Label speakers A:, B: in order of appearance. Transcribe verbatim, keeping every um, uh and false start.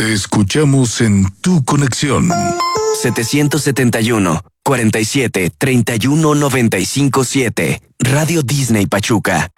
A: Te escuchamos en tu conexión.
B: setecientos setenta y uno, cuarenta y siete, treinta y uno, noventa y cinco, siete. Radio Disney Pachuca.